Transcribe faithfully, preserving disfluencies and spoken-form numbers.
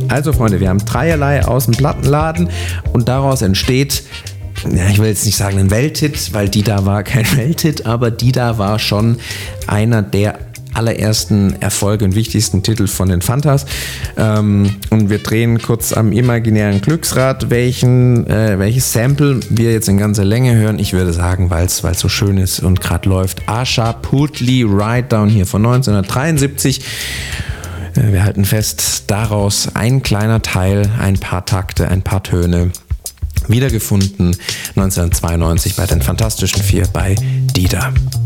Also Freunde, wir haben dreierlei aus dem Plattenladen und daraus entsteht, ja, ich will jetzt nicht sagen ein Welthit, weil Dida war kein Welthit, aber Dida war schon einer der allerersten Erfolge und wichtigsten Titel von den Fantas. Ähm, und wir drehen kurz am imaginären Glücksrad, welchen, äh, welches Sample wir jetzt in ganzer Länge hören. Ich würde sagen, weil es so schön ist und gerade läuft. Asha Puthli Ride Down hier von neunzehnhundertdreiundsiebzig. Äh, wir halten fest, daraus ein kleiner Teil, ein paar Takte, ein paar Töne, wiedergefunden neunzehnhundertzweiundneunzig bei den Fantastischen Vier bei Dida.